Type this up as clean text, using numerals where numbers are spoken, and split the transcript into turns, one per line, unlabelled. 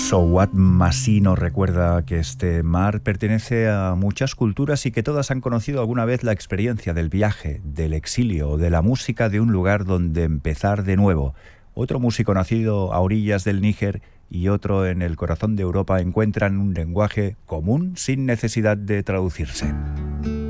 Sowat Masi nos recuerda que este mar pertenece a muchas culturas y que todas han conocido alguna vez la experiencia del viaje, del exilio o de la música de un lugar donde empezar de nuevo. Otro músico nacido a orillas del Níger y otro en el corazón de Europa encuentran un lenguaje común sin necesidad de traducirse.